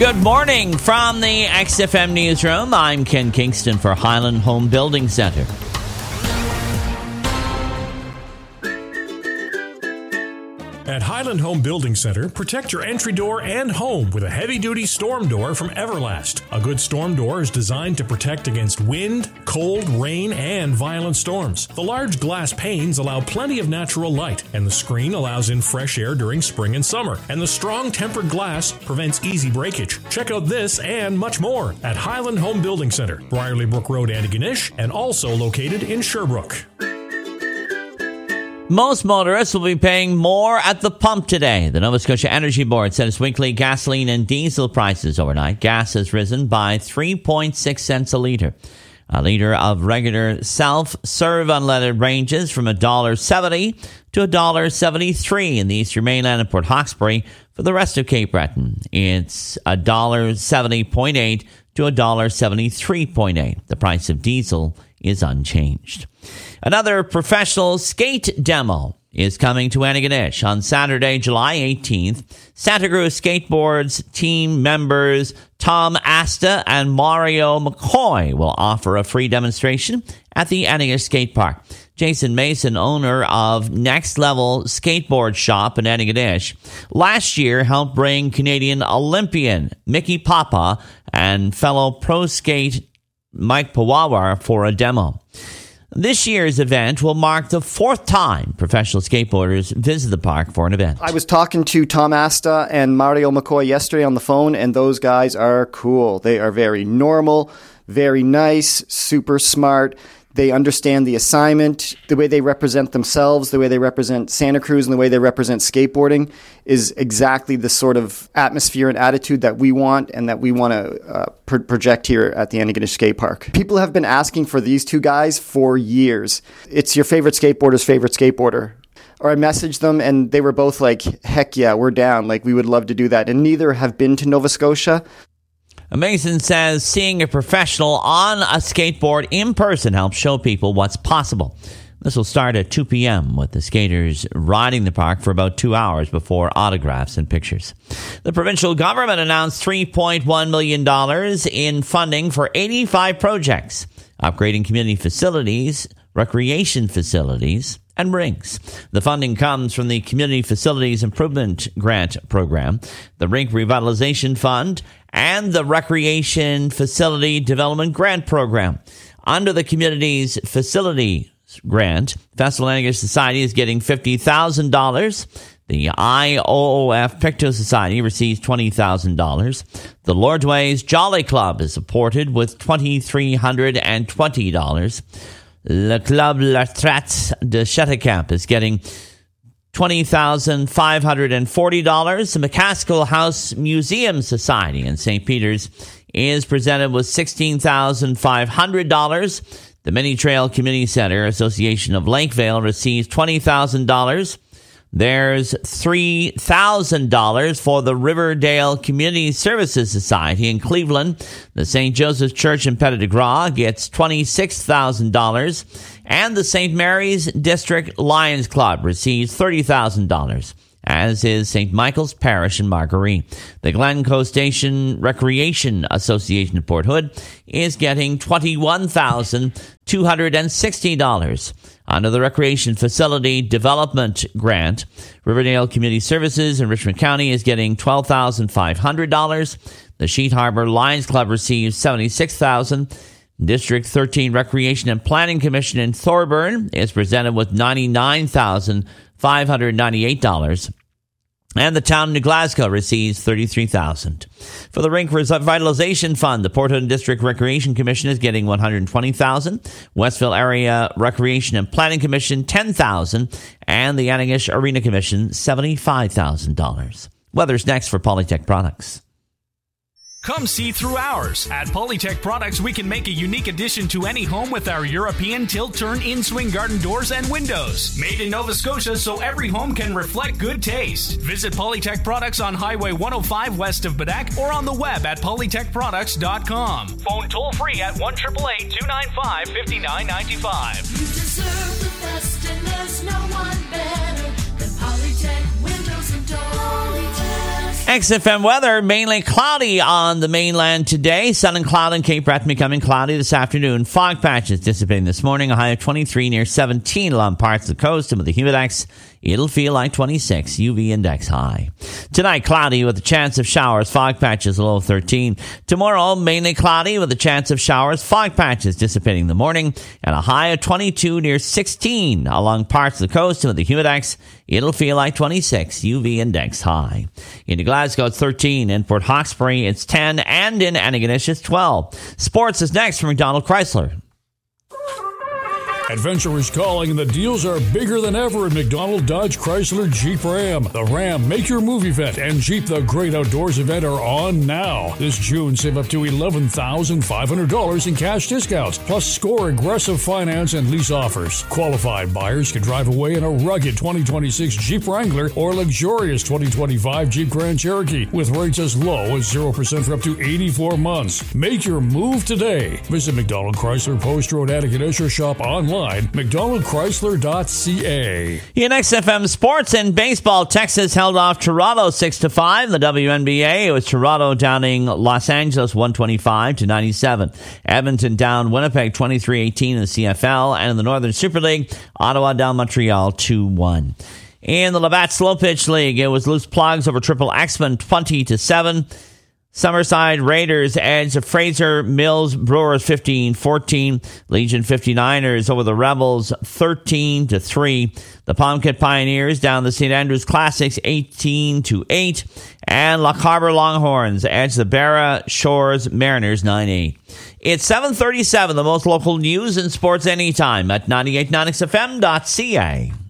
Good morning from the XFM Newsroom. I'm Ken Kingston for Highland Home Building Centre. At Highland Home Building Centre, protect your entry door and home with a heavy-duty storm door from Everlast. A good storm door is designed to protect against wind, cold, rain, and violent storms. The large glass panes allow plenty of natural light, and the screen allows in fresh air during spring and summer. And the strong tempered glass prevents easy breakage. Check out this and much more at Highland Home Building Centre, Brierley Brook Road, Antigonish, and also located in Sherbrooke. Most motorists will be paying more at the pump today. The Nova Scotia Energy Board set its weekly gasoline and diesel prices overnight. Gas has risen by 3.6 cents a litre. A litre of regular self-serve unleaded ranges from $1.70 to $1.73 in the Eastern Mainland and Port Hawkesbury. For the rest of Cape Breton, it's $1.70.8 to $1.73.8. The price of diesel is unchanged. Another professional skate demo is coming to Antigonish on Saturday, July 18th. Santa Cruz Skateboards team members Tom Asta and Mario McCoy will offer a free demonstration at the Antigonish Skate Park. Jason Mason, owner of Next Level Skateboard Shop in Antigonish, last year helped bring Canadian Olympian Mickey Papa and fellow pro skate Mike Pawawar for a demo. This year's event will mark the fourth time professional skateboarders visit the park for an event. I was talking to Tom Asta and Mario McCoy yesterday on the phone, and those guys are cool. They are very normal, very nice, super smart. They understand the assignment, the way they represent themselves, the way they represent Santa Cruz, and the way they represent skateboarding is exactly the sort of atmosphere and attitude that we want and that we want to project here at the Antigonish Skate Park. People have been asking for these two guys for years. It's your favorite skateboarder's favorite skateboarder. Or I messaged them and they were both like, heck yeah, we're down. Like, we would love to do that. And neither have been to Nova Scotia. Mason says seeing a professional on a skateboard in person helps show people what's possible. This will start at 2 p.m. with the skaters riding the park for about 2 hours before autographs and pictures. The provincial government announced $3.1 million in funding for 85 projects, upgrading community facilities, recreation facilities, and rinks. The funding comes from the Community Facilities Improvement Grant Program, the Rink Revitalization Fund, and the Recreation Facility Development Grant Program. Under the Community's Facility Grant, Festival Antigonish Society is getting $50,000. The IOOF Pictou Society receives $20,000. The Lordways Jolly Club is supported with $2,320. Le Club La Traite de Chatecamp is getting $20,540. The McCaskill House Museum Society in St. Peter's is presented with $16,500. The Mini Trail Community Center Association of Lakevale receives $20,000. There's $3,000 for the Riverdale Community Services Society in Cleveland. The St. Joseph's Church in Petit de Gras gets $26,000. And the St. Mary's District Lions Club receives $30,000, as is St. Michael's Parish in Marguerite. The Glencoe Station Recreation Association of Port Hood is getting $21,260. Under the Recreation Facility Development Grant, Riverdale Community Services in Richmond County is getting $12,500. The Sheet Harbor Lions Club receives $76,000. District 13 Recreation and Planning Commission in Thorburn is presented with $99,598. And the town of Glasgow receives $33,000. For the Rink Revitalization Fund, the Port Hood District Recreation Commission is getting $120,000. Westville Area Recreation and Planning Commission $10,000, and the Antigonish Arena Commission $75,000. Weather's next for Polytech Products. Come see through ours. At Polytech Products, we can make a unique addition to any home with our European tilt-turn in-swing garden doors and windows. Made in Nova Scotia so every home can reflect good taste. Visit Polytech Products on Highway 105 west of Badak or on the web at polytechproducts.com. Phone toll-free at 1-888-295-5995. You deserve the best and there's no one better than Polytech Windows and Doors. XFM weather, mainly cloudy on the mainland today. Sun and cloud in Cape Breton becoming cloudy this afternoon. Fog patches dissipating this morning. A high of 23 near 17 along parts of the coast. And with the humidex, it'll feel like 26. UV index high. Tonight, cloudy with a chance of showers. Fog patches, a low of 13. Tomorrow, mainly cloudy with a chance of showers. Fog patches dissipating in the morning. And a high of 22 near 16 along parts of the coast. And with the humidex, it'll feel like 26. UV index high. In Glasgow, it's 13. In Port Hawkesbury, it's 10. And in Antigonish, it's 12. Sports is next from McDonald Chrysler. Adventure is calling, and the deals are bigger than ever at McDonald Dodge Chrysler Jeep Ram. The Ram Make Your Move event and Jeep The Great Outdoors event are on now. This June, save up to $11,500 in cash discounts, plus score aggressive finance and lease offers. Qualified buyers can drive away in a rugged 2026 Jeep Wrangler or luxurious 2025 Jeep Grand Cherokee with rates as low as 0% for up to 84 months. Make your move today. Visit McDonald Chrysler Post Road, Antigonish, or shop online. McDonaldChrysler.ca. In XFM Sports and Baseball, Texas held off Toronto 6-5. The WNBA, it was Toronto downing Los Angeles 125-97. Edmonton down Winnipeg 23-18 in the CFL. And in the Northern Super League, Ottawa down Montreal 2-1. In the Labatt Slow Pitch League, it was Loose Plugs over Triple X-Men 20-7. Summerside Raiders edge the Fraser Mills Brewers 15-14. Legion 59ers over the Rebels 13-3. The Palmkit Pioneers down the St. Andrews Classics 18-8. And Lock Harbor Longhorns edge the Barra Shores Mariners 9-8. It's 7:37, the most local news and sports anytime at 98.9xfm.ca.